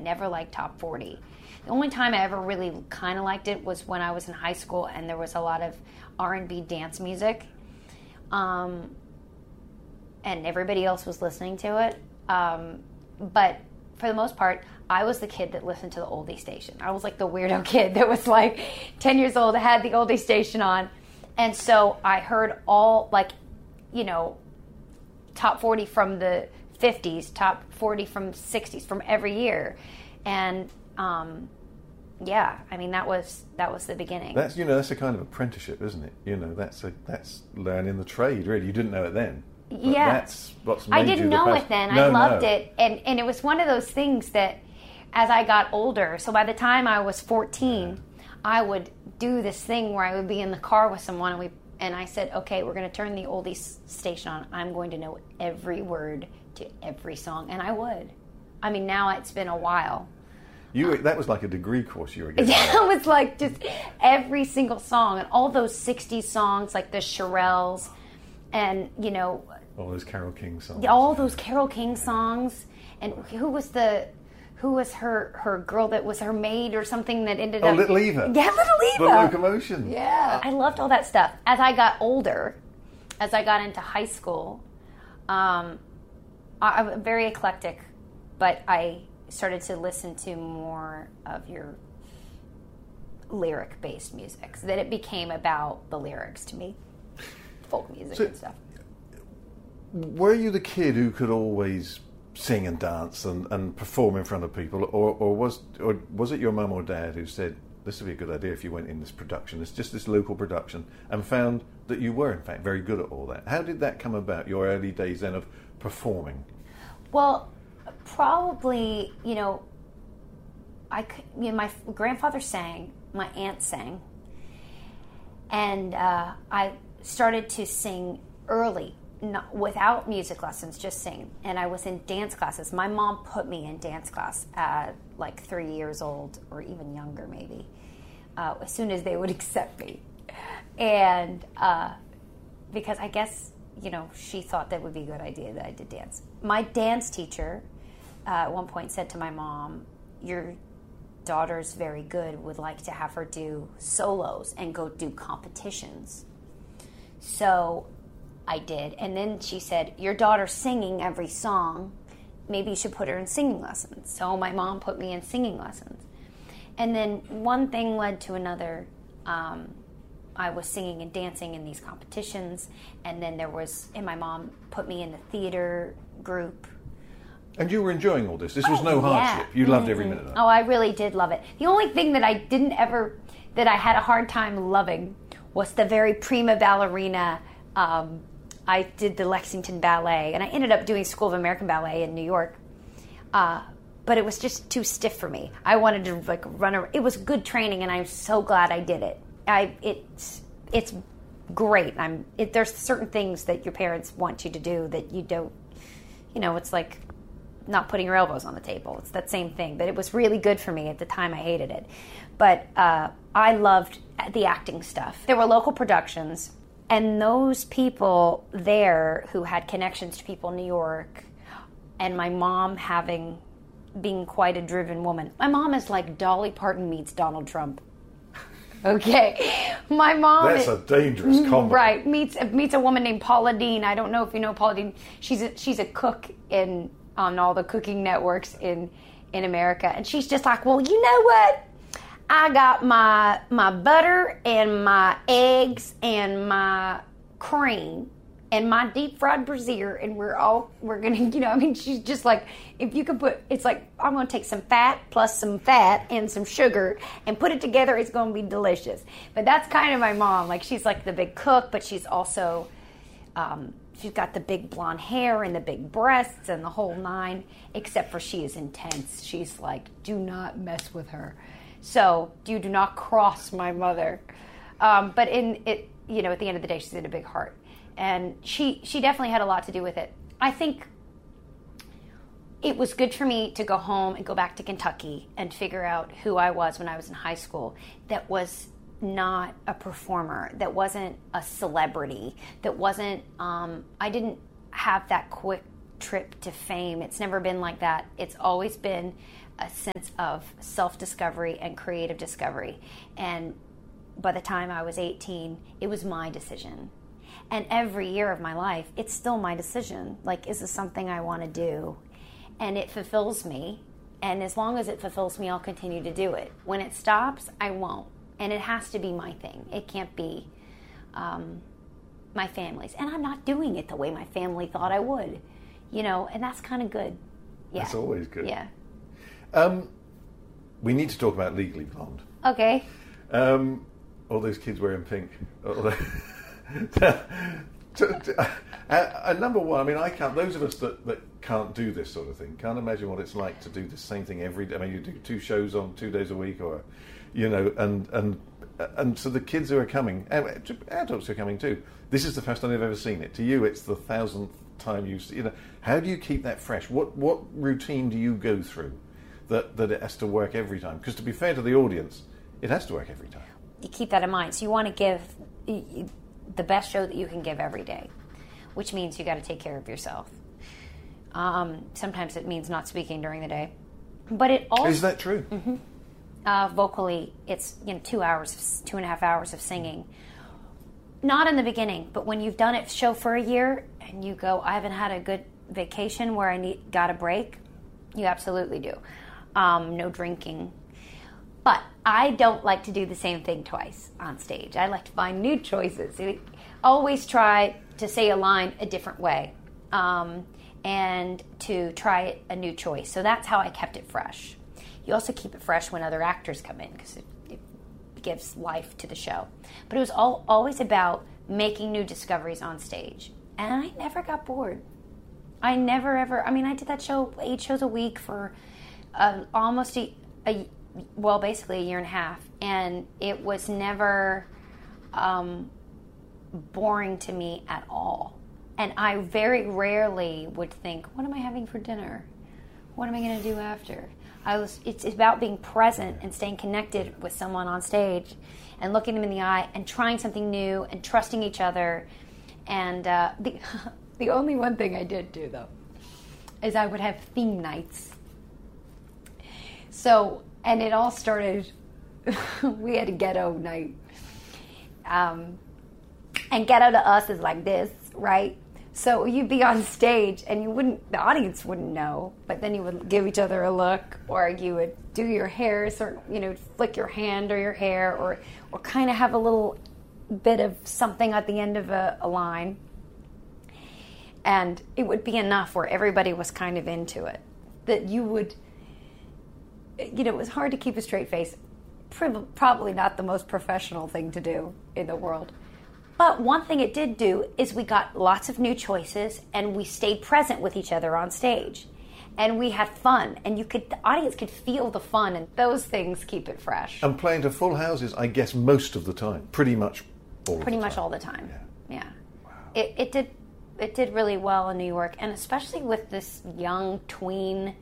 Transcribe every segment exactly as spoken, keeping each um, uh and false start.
never liked top forty. The only time I ever really kind of liked it was when I was in high school and there was a lot of R and B dance music. Um, and everybody else was listening to it. Um, but for the most part, I was the kid that listened to the oldie station. I was like the weirdo kid that was like ten years old, had the oldie station on. And so I heard all, like, you know, top forty from the fifties, top forty from sixties, from every year. And, um, yeah, I mean, that was that was the beginning. That's, you know, that's a kind of apprenticeship, isn't it? You know, that's a, that's learning the trade, really. You didn't know it then. But yeah. That's what's made I didn't you the know pas- it then. No, I loved no. it. And, and it was one of those things that as I got older, so by the time I was fourteen, I would do this thing where I would be in the car with someone and we and I said, okay, we're going to turn the oldies station on. I'm going to know every word to every song. And I would. I mean, now it's been a while. You were, that was like a degree course you were getting. Yeah, it was like just every single song. And all those sixties songs, like the Shirelles and, you know... All those Carole King songs. All those Carole King songs. And who was the... Who was her, her girl that was her maid or something that ended oh, up... Oh, Little Eva. Yeah, Little Eva. The Locomotion. Yeah. I loved all that stuff. As I got older, as I got into high school, um, I, I'm very eclectic, but I started to listen to more of your lyric-based music. So that it became about the lyrics to me. Folk music So- and stuff. Were you the kid who could always sing and dance and, and perform in front of people, or, or was or was it your mum or dad who said this would be a good idea if you went in this production, it's just this local production, and found that you were in fact very good at all that? How did that come about, your early days then of performing? Well, probably, you know, I could, you know, my grandfather sang, my aunt sang, and uh, I started to sing early. Not, without music lessons, just singing. And I was in dance classes. My mom put me in dance class at like three years old, or even younger maybe, uh, as soon as they would accept me. And uh, because I guess, you know, she thought that would be a good idea that I did dance. My dance teacher uh, at one point said to my mom, your daughter's very good, would like to have her do solos and go do competitions. So I did. And then she said, your daughter's singing every song. Maybe you should put her in singing lessons. So my mom put me in singing lessons. And then one thing led to another. Um, I was singing and dancing in these competitions. And then there was, and my mom put me in the theater group. And you were enjoying all this? This was no Oh, yeah. hardship? You loved every minute of it? Oh, I really did love it. The only thing that I didn't ever, that I had a hard time loving was the very prima ballerina. Um, I did the Lexington Ballet, and I ended up doing School of American Ballet in New York. Uh, but it was just too stiff for me. I wanted to like run around. It was good training, and I'm so glad I did it. I it's it's great. I'm it, there's certain things that your parents want you to do that you don't. You know, it's like not putting your elbows on the table. It's that same thing. But it was really good for me at the time. I hated it, but uh, I loved the acting stuff. There were local productions. And those people there who had connections to people in New York, and my mom having, being quite a driven woman. My mom is like Dolly Parton meets Donald Trump. Okay. My mom... That's a dangerous combo. Right. Meets meets a woman named Paula Deen. I don't know if you know Paula Deen. She's a, she's a cook in on all the cooking networks in, in America. And she's just like, well, you know what? I got my my butter and my eggs and my cream and my deep fried brassiere, and we're all we're gonna, you know, I mean, she's just like, if you could put, it's like, I'm gonna take some fat plus some fat and some sugar and put it together, it's gonna be delicious. But that's kind of my mom. Like, she's like the big cook, but she's also um, she's got the big blonde hair and the big breasts and the whole nine. Except for she is intense. She's like, do not mess with her. So you do not cross my mother. Um, but in it, you know, at the end of the day, she's in a big heart, and she she definitely had a lot to do with it. I think it was good for me to go home and go back to Kentucky and figure out who I was when I was in high school. That was not a performer. That wasn't a celebrity. That wasn't. Um, I didn't have that quick trip to fame. It's never been like that. It's always been a sense of self-discovery and creative discovery. And by the time I was eighteen, it was my decision. And every year of my life, it's still my decision. Like, is this something I want to do? And it fulfills me. And as long as it fulfills me, I'll continue to do it. When it stops, I won't. And it has to be my thing. It can't be um, my family's. And I'm not doing it the way my family thought I would. You know, and that's kind of good. Yeah. That's always good. Yeah. Um, we need to talk about Legally Blonde. Okay. Um, all those kids wearing pink. And number one, I mean, I can't. Those of us that, that can't do this sort of thing can't imagine what it's like to do the same thing every day. I mean, you do two shows on two days a week, or, you know, and and and so the kids who are coming, adults who are coming too. This is the first time they've ever seen it. To you, it's the thousandth time you've seen. You know, how do you keep that fresh? What what routine do you go through that that it has to work every time? Because to be fair to the audience, it has to work every time. You keep that in mind. So you want to give the best show that you can give every day, which means you got to take care of yourself. Um, sometimes it means not speaking during the day, but it also is that true? Mm-hmm. Uh, vocally, it's you know two hours, two and a half hours of singing. Not in the beginning, but when you've done it show for a year and you go, I haven't had a good vacation where I need got a break. You absolutely do. Um, no drinking. But I don't like to do the same thing twice on stage. I like to find new choices. Always try to say a line a different way, um, and to try a new choice. So that's how I kept it fresh. You also keep it fresh when other actors come in because it, it gives life to the show. But it was all, always about making new discoveries on stage. And I never got bored. I never ever, I mean, I did that show, eight shows a week for uh, almost a, a well, basically a year and a half, and it was never um, boring to me at all. And I very rarely would think, what am I having for dinner? What am I going to do after? I was. It's about being present and staying connected with someone on stage and looking them in the eye and trying something new and trusting each other. And uh, the, the only one thing I did do, though, is I would have theme nights. So... And it all started, we had a ghetto night. Um, and ghetto to us is like this, right? So you'd be on stage and you wouldn't, the audience wouldn't know, but then you would give each other a look, or you would do your hair, certain, you know, flick your hand or your hair, or, or kind of have a little bit of something at the end of a, a line. And it would be enough where everybody was kind of into it, that you would... You know, it was hard to keep a straight face. Probably not the most professional thing to do in the world. But one thing it did do is we got lots of new choices, and we stayed present with each other on stage. And we had fun, and you could the audience could feel the fun, and those things keep it fresh. And playing to full houses, I guess, most of the time. Pretty much all Pretty the much time. all the time. Yeah. yeah. Wow. It, it did it did really well in New York, and especially with this young tween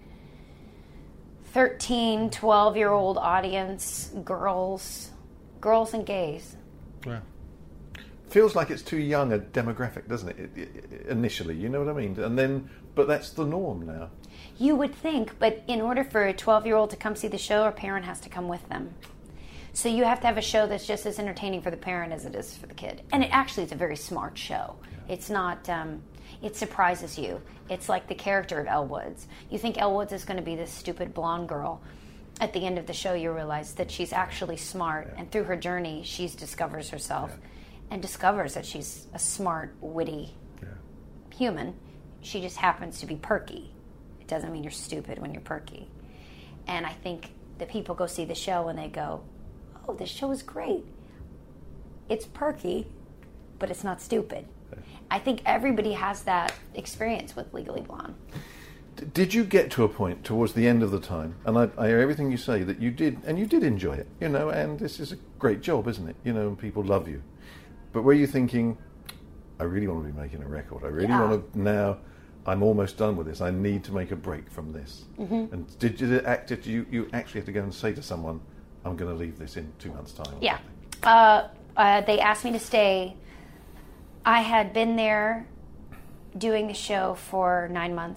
thirteen, twelve-year-old audience, girls, girls and gays. Yeah. Feels like it's too young a demographic, doesn't it, it, it? Initially, you know what I mean? And then, but that's the norm now. You would think, but in order for a twelve-year-old to come see the show, a parent has to come with them. So you have to have a show that's just as entertaining for the parent as it is for the kid. And it actually is a very smart show. Yeah. It's not... Um, It surprises you. It's like the character of Elle Woods. You think Elle Woods is going to be this stupid blonde girl. At the end of the show, you realize that she's actually smart, yeah. and through her journey, she discovers herself yeah. and discovers that she's a smart, witty yeah. human. She just happens to be perky. It doesn't mean you're stupid when you're perky. And I think that people go see the show and they go, oh, this show is great. It's perky, but it's not stupid. I think everybody has that experience with Legally Blonde. D- did you get to a point towards the end of the time, and I, I hear everything you say, that you did, and you did enjoy it, you know, and this is a great job, isn't it? You know, and people love you. But were you thinking, I really want to be making a record. I really yeah. want to, now I'm almost done with this. I need to make a break from this. Mm-hmm. And did, did it act, did you, you actually have to go and say to someone, I'm going to leave this in two months' time? Yeah. Uh, uh, they asked me to stay. I had been there doing the show for nine months,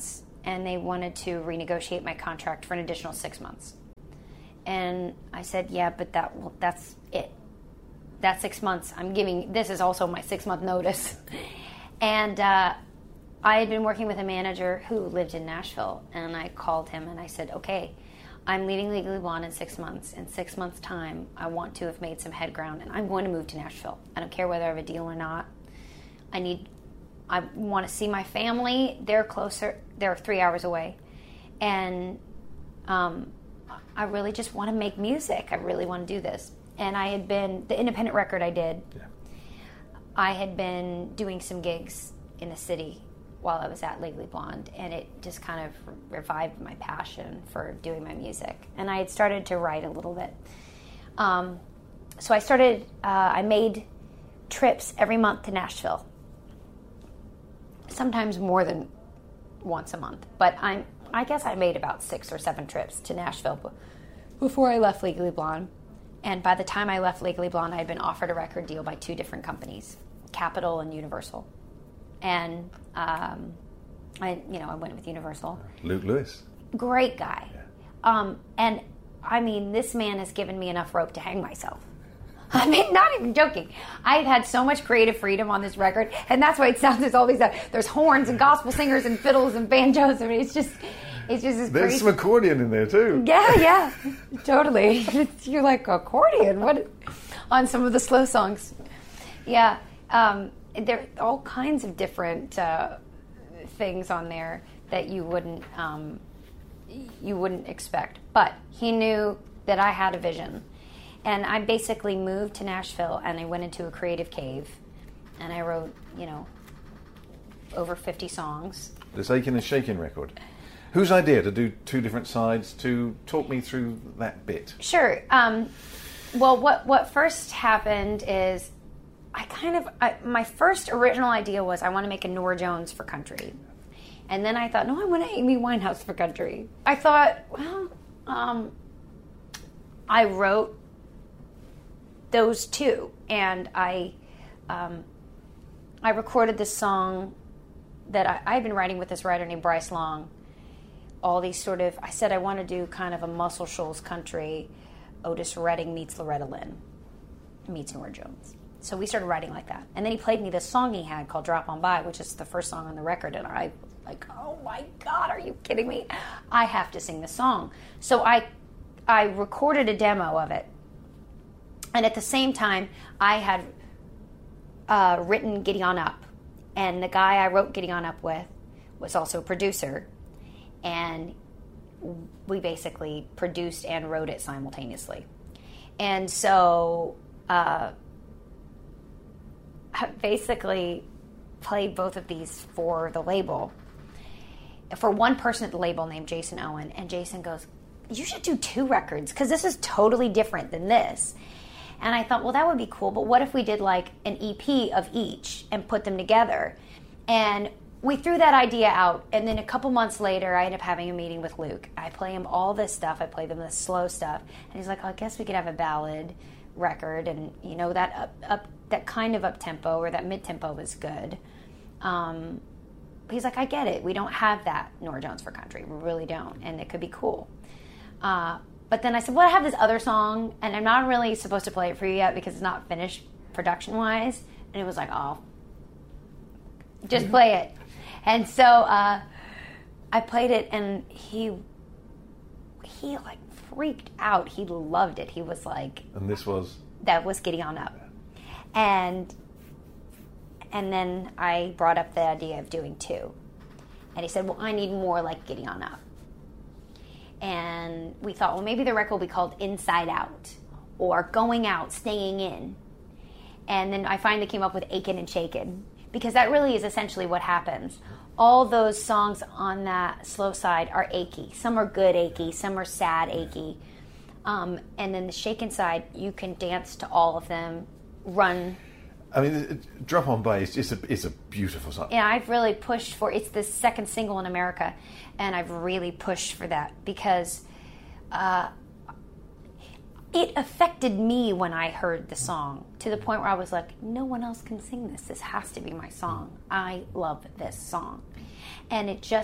and they wanted to renegotiate my contract for an additional six months. And I said, yeah, but that well, that's it. That six months, I'm giving, this is also my six-month notice. And uh, I had been working with a manager who lived in Nashville, and I called him and I said, okay, I'm leaving Legally Blonde in six months. In six months' time, I want to have made some head ground, and I'm going to move to Nashville. I don't care whether I have a deal or not. I need, I want to see my family. They're closer. They're three hours away. And um, I really just want to make music. I really want to do this. And I had been, the independent record I did, yeah. I had been doing some gigs in the city while I was at Legally Blonde, and it just kind of revived my passion for doing my music. And I had started to write a little bit. Um, so I started, uh, I made trips every month to Nashville. Sometimes more than once a month. But I'm, I guess I made about six or seven trips to Nashville before I left Legally Blonde. And by the time I left Legally Blonde, I had been offered a record deal by two different companies, Capitol and Universal. And um, I, you know, I went with Universal. Luke Lewis, great guy. Yeah. Um, and I mean, this man has given me enough rope to hang myself. I mean, not even joking. I've had so much creative freedom on this record, and that's why it sounds there's all these. Uh, there's horns and gospel singers and fiddles and banjos. I mean, it's just. It's just this There's crazy. Some accordion in there too. Yeah, yeah, totally. You're like, accordion? What? On some of the slow songs. Yeah, um, there are all kinds of different uh, things on there that you wouldn't um, you wouldn't expect. But he knew that I had a vision, and I basically moved to Nashville, and I went into a creative cave, and I wrote, you know, over fifty songs. This Aching and Shaking record. Whose idea to do two different sides? To talk me through that bit. Sure. Um, well, what what first happened is I kind of I, my first original idea was I want to make a Norah Jones for country, and then I thought, no, I want an Amy Winehouse for country. I thought, well, um, I wrote those two, and I um, I recorded this song that I, I've been writing with this writer named Bryce Long. All these sort of, I said I want to do kind of a Muscle Shoals country, Otis Redding meets Loretta Lynn, meets Norah Jones. So we started writing like that. And then he played me this song he had called Drop On By, which is the first song on the record. And I was like, oh my God, are you kidding me? I have to sing the song. So I, I recorded a demo of it. And at the same time, I had uh, written Giddy On Up. And the guy I wrote Giddy On Up with was also a producer. And we basically produced and wrote it simultaneously. And so uh, I basically played both of these for the label. For one person at the label named Jason Owen. And Jason goes, you should do two records because this is totally different than this. And I thought, well, that would be cool. But what if we did like an E P of each and put them together? And we threw that idea out, and then a couple months later, I ended up having a meeting with Luke. I play him all this stuff. I play them the slow stuff, and he's like, oh, "I guess we could have a ballad record, and you know that up, up that kind of up tempo or that mid tempo was good." Um, he's like, "I get it. We don't have that Norah Jones for country. We really don't, and it could be cool." Uh, but then I said, "Well, I have this other song, and I'm not really supposed to play it for you yet because it's not finished production wise." And it was like, "Oh, just play it." And so uh, I played it, and he he like freaked out. He loved it. He was like, and this was that was Giddy On Up, and and then I brought up the idea of doing two, and he said, "Well, I need more like Giddy On Up." And we thought, well, maybe the record will be called Inside Out or Going Out, Staying In. And then I finally came up with Aching and Shaking, because that really is essentially what happens. All those songs on that slow side are achy. Some are good achy, some are sad achy. Um, and then the shaken side, you can dance to all of them, run. I mean, it, Drop On By is just a, it's a beautiful song. And I've really pushed for, it's the second single in America, and I've really pushed for that because uh, it affected me when I heard the song to the point where I was like, no one else can sing this. This has to be my song. I love this song. And it just,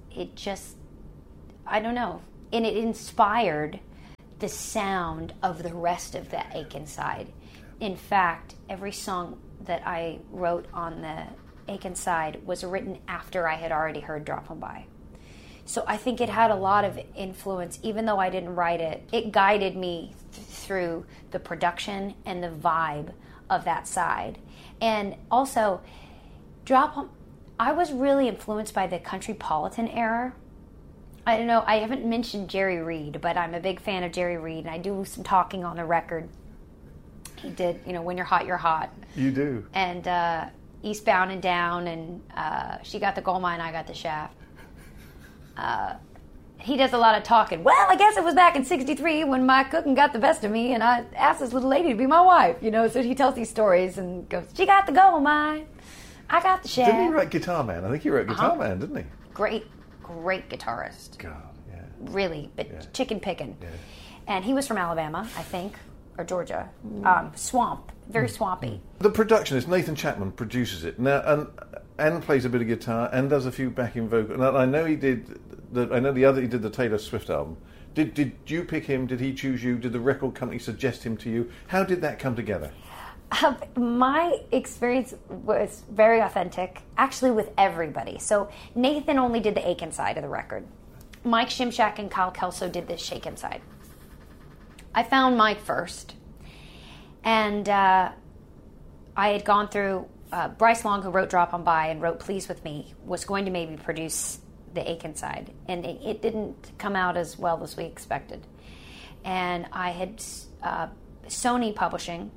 it just, I don't know, and it inspired the sound of the rest of the Aiken side. In fact, every song that I wrote on the Aiken side was written after I had already heard Drop 'Em By. So I think it had a lot of influence, even though I didn't write it. It guided me th- through the production and the vibe of that side. And also, Drop 'Em, I was really influenced by the Countrypolitan era. I don't know, I haven't mentioned Jerry Reed, but I'm a big fan of Jerry Reed, and I do some talking on the record. He did, you know, When You're Hot, You're Hot. You do. And uh, Eastbound and Down, and uh, She Got the Gold Mine, I Got the Shaft. Uh, he does a lot of talking. Well, I guess it was back in sixty-three when my cooking got the best of me, and I asked this little lady to be my wife, you know, so he tells these stories and goes, she got the gold mine, I got the shaft. Didn't he write Guitar Man? I think he wrote Guitar uh-huh. Man, didn't he? Great, great guitarist. God, yeah. Really, but yeah. chicken picking. Yeah. And he was from Alabama, I think, or Georgia. Um, swamp, very swampy. The production is Nathan Chapman produces it now, and and plays a bit of guitar and does a few backing vocals. And I know he did. The, I know the other he did the Taylor Swift album. Did did you pick him? Did he choose you? Did the record company suggest him to you? How did that come together? Uh, my experience was very authentic, actually, with everybody. So Nathan only did the Aiken side of the record. Mike Shimshak and Kyle Kelso did the Shaken side. I found Mike first, and uh, I had gone through. Uh, Bryce Long, who wrote Drop 'Em By and wrote Please With Me, was going to maybe produce the Aiken side, and it, it didn't come out as well as we expected. And I had uh, Sony Publishing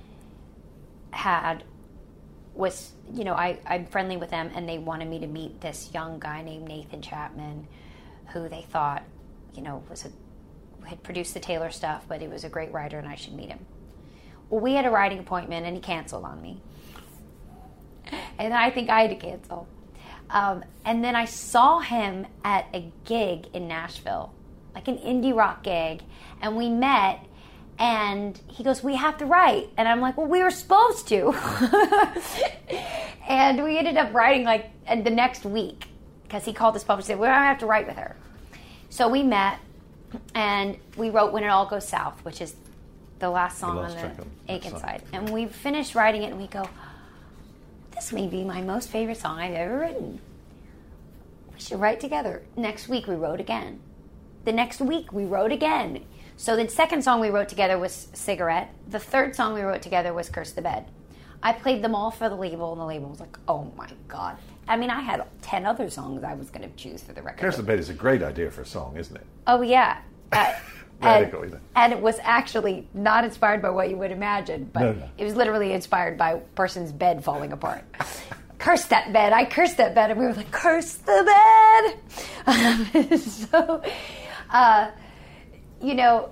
had was you know I I'm friendly with them, and they wanted me to meet this young guy named Nathan Chapman, who they thought you know was a had produced the Taylor stuff, but he was a great writer, and I should meet him. Well, we had a writing appointment, and he canceled on me, and I think I had to cancel. Um, and then I saw him at a gig in Nashville, like an indie rock gig, and we met, and he goes, we have to write. And I'm like, well, we were supposed to. And we ended up writing like the next week, because he called this publisher and said, well, I have to write with her. So we met, and we wrote When It All Goes South, which is the last song the last on the on Aiken side. side. And we finished writing it, and we go, this may be my most favorite song I've ever written. We should write together. Next week we wrote again. The next week we wrote again. So the second song we wrote together was Cigarette. The third song we wrote together was Curse the Bed. I played them all for the label, and the label was like, oh my God. I mean, I had ten other songs I was going to choose for the record. Curse the Bed is a great idea for a song, isn't it? Oh, yeah. Uh, Radical, and, isn't it? And it was actually not inspired by what you would imagine, but no, no. It was literally inspired by a person's bed falling apart. Curse that bed. I cursed that bed. And we were like, curse the bed. so, uh, you know,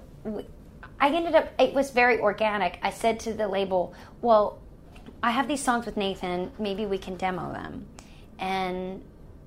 I ended up, it was very organic. I said to the label, well, I have these songs with Nathan. Maybe we can demo them. And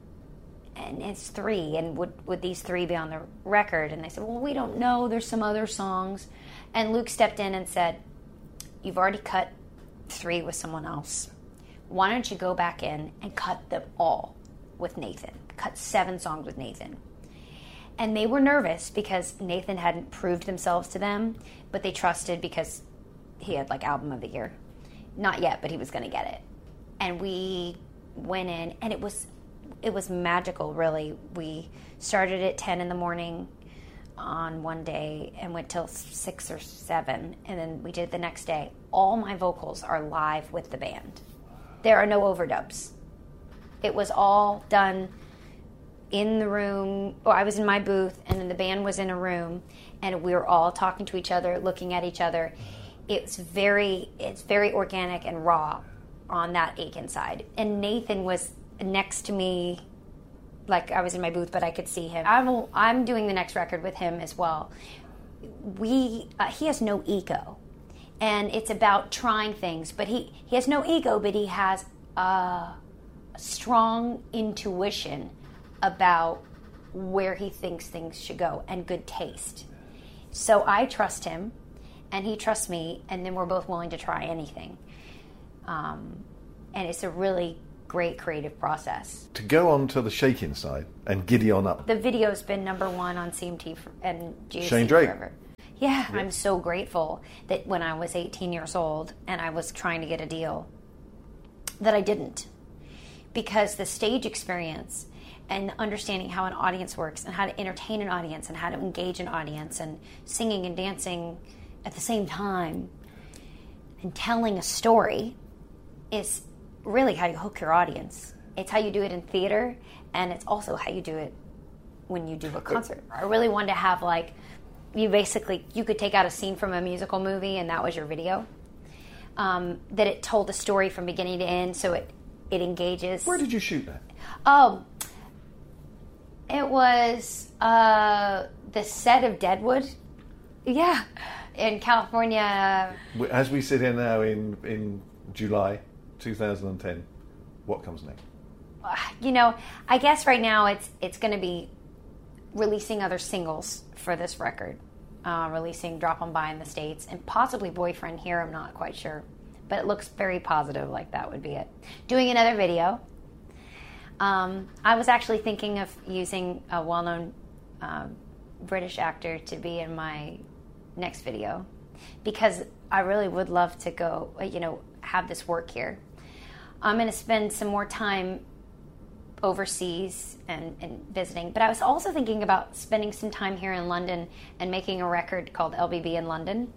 and it's three. And would, would these three be on the record? And they said, well, we don't know. There's some other songs. And Luke stepped in and said, you've already cut three with someone else. Why don't you go back in and cut them all with Nathan? Cut seven songs with Nathan. And they were nervous because Nathan hadn't proved themselves to them, but they trusted because he had like album of the year. Not yet, but he was going to get it. And we went in, and it was it was magical, really. We started at ten in the morning on one day and went till six or seven, and then we did it the next day. All my vocals are live with the band. There are no overdubs. It was all done in the room, or I was in my booth, and then the band was in a room, and we were all talking to each other, looking at each other. It's very, it's very organic and raw on that Aiken side. And Nathan was next to me, like I was in my booth, but I could see him. I'm, I'm doing the next record with him as well. We, uh, he has no ego, and it's about trying things. But he, he has no ego, but he has a strong intuition about where he thinks things should go, and good taste. So I trust him, and he trusts me, and then we're both willing to try anything. Um, and it's a really great creative process. To go on to the shaking side and Giddy On Up. The video's been number one on C M T for, and G C Shane Drake. forever. Yeah, yeah, I'm so grateful that when I was eighteen years old and I was trying to get a deal, that I didn't. Because the stage experience and understanding how an audience works and how to entertain an audience and how to engage an audience and singing and dancing at the same time and telling a story is really how you hook your audience. It's how you do it in theater, and it's also how you do it when you do a concert. I really wanted to have, like, you basically, you could take out a scene from a musical movie and that was your video. Um, that it told the story from beginning to end, so it, it engages. Where did you shoot that? Oh, it was uh, the set of Deadwood. Yeah, in California. As we sit here now in, in July two thousand ten, what comes next? You know, I guess right now it's it's going to be releasing other singles for this record. Uh, releasing Drop 'Em By in the States and possibly Boyfriend here, I'm not quite sure. But it looks very positive, like that would be it. Doing another video. Um, I was actually thinking of using a well-known um, British actor to be in my next video because I really would love to go, you know, have this work here. I'm going to spend some more time overseas and, and visiting, but I was also thinking about spending some time here in London and making a record called L B B in London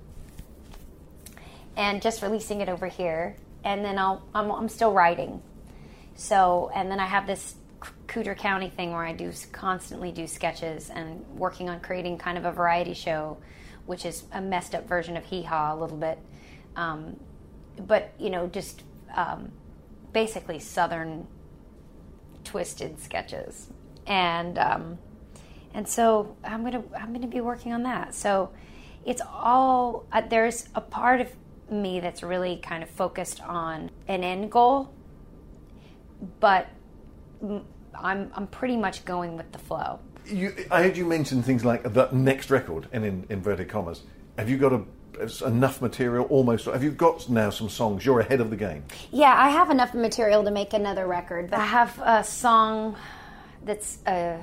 and just releasing it over here, and then I'll I'm, I'm still writing, so and then I have this Cooter County thing where I do constantly do sketches and working on creating kind of a variety show, which is a messed up version of Hee Haw a little bit, um, but you know, just um, basically Southern twisted sketches, and um, and so I'm gonna I'm gonna be working on that. So it's all uh, there's a part of me that's really kind of focused on an end goal, but I'm I'm pretty much going with the flow. You, I heard you mention things like the next record, and in inverted commas. Have you got a enough material almost? Have you got now some songs? You're ahead of the game. Yeah, I have enough material to make another record. I have a song that's a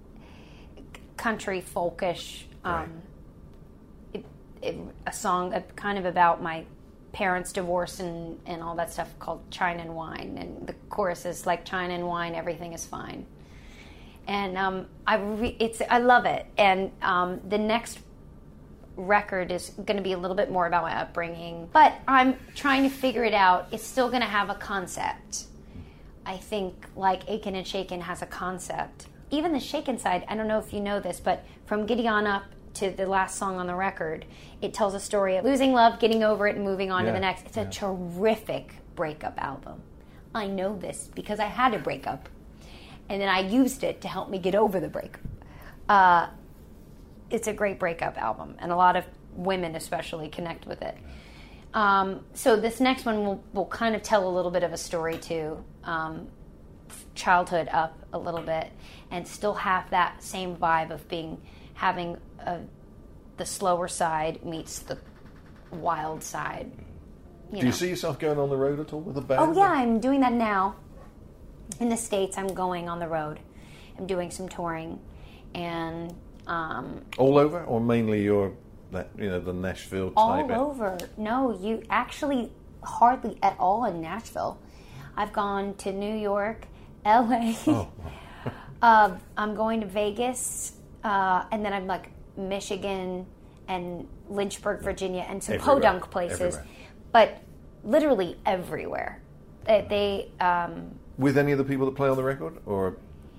country folkish, um, right. it, it, a song kind of about my parents' divorce and, and all that stuff called China and Wine. And the chorus is like, China and wine, everything is fine. And um, I, re- it's, I love it. And um, the next record is going to be a little bit more about my upbringing, but I'm trying to figure it out. It's still going to have a concept. I think like Aiken and Shaken has a concept. Even the Shaken side, I don't know if you know this, but from Giddy On Up to the last song on the record, it tells a story of losing love, getting over it, and moving on yeah, to the next. It's a yeah. terrific breakup album. I know this because I had a breakup, and then I used it to help me get over the breakup. Uh, It's a great breakup album, and a lot of women especially connect with it. Um, so this next one will, will kind of tell a little bit of a story too, um, childhood up a little bit, and still have that same vibe of being having a, the slower side meets the wild side. You Do know. you see yourself going on the road at all with a band? Oh yeah, I'm doing that now. In the States, I'm going on the road. I'm doing some touring, and. Um, all over, or mainly your, that you know, the Nashville type? All over. No, you actually hardly at all in Nashville. I've gone to New York, L A. Oh. uh, I'm going to Vegas, uh, and then I'm like Michigan and Lynchburg, Virginia, and some everywhere. podunk places. Everywhere. But literally everywhere. They, they um, with any of the people that play on the record, or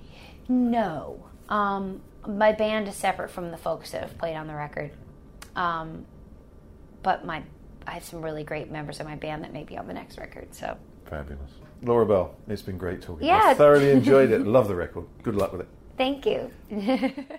no. Um, my band is separate from the folks that have played on the record, um, but my I have some really great members of my band that may be on the next record. So fabulous, Laura Bell. It's been great talking. Yeah, I thoroughly enjoyed it. Love the record. Good luck with it. Thank you.